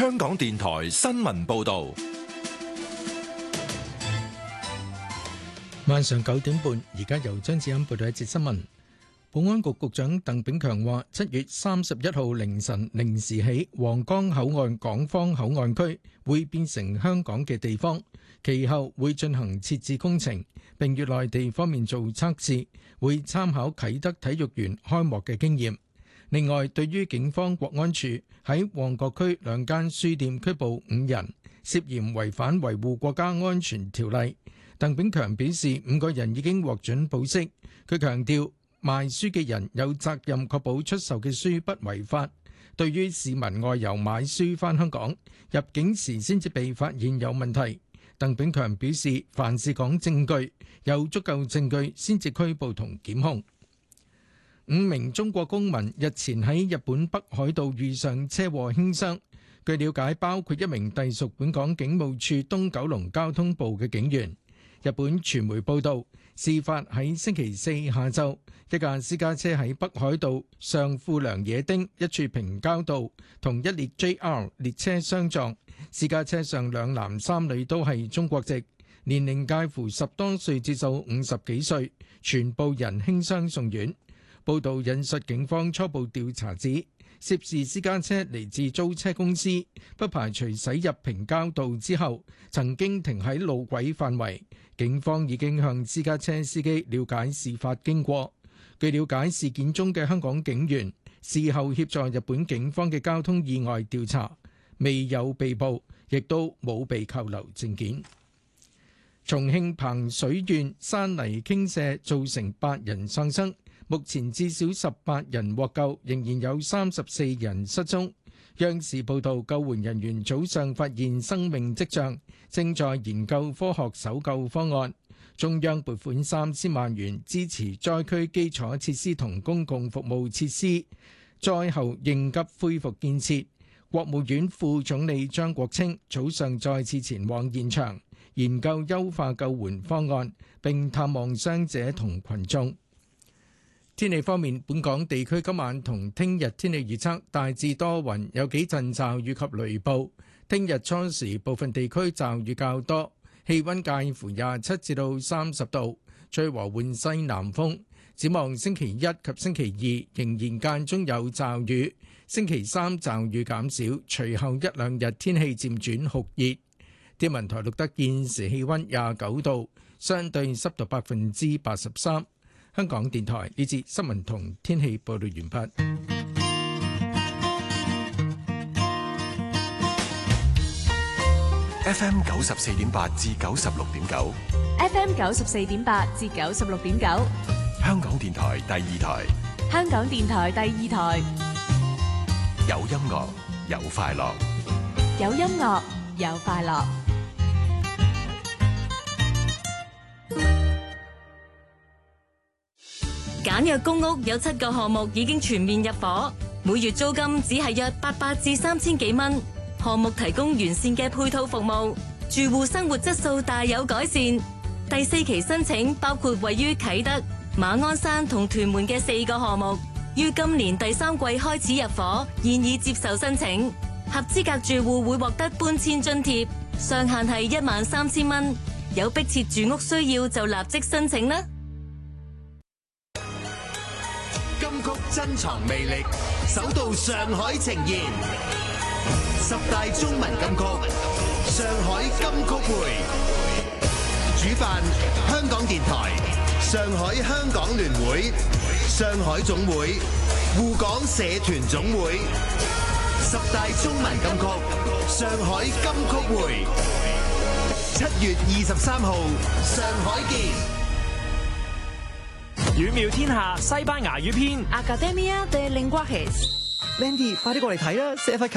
香港電台新聞報道。 晚上9點半，而家由張子欣報道一節新聞。保安局局長鄧炳強話，7月31號凌晨0時起，皇崗口岸港方口岸區會變成香港嘅地方，其後會進行設置工程，並與內地方面做測試，會參考啟德體育園開幕嘅經驗。另外，對於警方國安處喺旺角區2間書店拘捕5人，涉嫌違反維護國家安全條例，鄧炳強表示5個人已經獲准保釋。佢強調，賣書嘅人有責任確保出售嘅書不違法。對於市民外遊買書返香港，入境時先至被發現有問題，鄧炳強表示，凡事講證據，有足夠證據先至拘捕同檢控。5名中國公民日前喺日本北海道遇上車禍輕傷，據了解包括1名隸屬本港警務處東九龍交通部嘅警員。日本傳媒報道，事發喺星期四下晝，一架私家車喺北海道上富良野町一處平交道同一列 JR 列車相撞，私家車上2男3女都係中國籍，年齡介乎10多歲至到50幾歲，全部人輕傷送院。報道引述警方初步調查指，涉事私家車嚟自租車公司，不排除駛入平交道之後曾經停喺路軌範圍。警方已經向私家車司機了解事發經過。據了解，事件中嘅香港警員事後協助日本警方嘅交通意外調查，未有被捕，亦都冇被扣留證件。重慶彭水縣山泥傾瀉造成8人喪生，目前至少18人獲救，仍然有34人失蹤。央視報道，救援人員早上發現生命跡象，正在研究科學搜救方案。中央撥款3000萬元支持災區基礎設施同公共服務設施災後應急恢復建設。國務院副總理張國清早上再次前往現場，研究優化救援方案，並探望傷者同群眾。天氣方面，本港地區今晚同聽日天氣預測大致多雲，有幾陣驟雨及雷暴。聽日初時部分地區驟雨較多，氣溫介乎27至到30度，吹和緩西南風。展望星期一及星期二仍然間中有驟雨，星期三驟雨減少，隨後1、2日天氣漸轉酷熱。天文台錄得現時氣溫29度，相對濕度83%。香港電台呢節新聞同天氣報道完畢。 FM 94.8至96.9 ，FM 94.8至96.9， 香港電台第2台， 香港電台第2台， 有音樂有快樂， 有音樂有快樂。 簡約公屋有7個項目已經全面入伙，每月租金只係約800至3000幾蚊。項目提供完善嘅配套服務，住戶生活質素大有改善。第4期申請包括位於啟德、馬鞍山同屯門嘅4個項目，於今年第3季開始入伙，現已接受申請。合資格住戶會獲得搬遷津貼，上限係13000蚊。有迫切住屋需要就立即申請啦。 金曲珍藏魅力，首度上海呈現10大中文金曲，上海金曲會，主辦香港電台、上海香港聯會、上海總會、滬港社團總會。10大中文金曲，上海金曲會，7月23號上海見。 語妙天下西班牙語篇 Academia de Lenguajes。 Mandy，快啲過嚟睇啦，寫一塊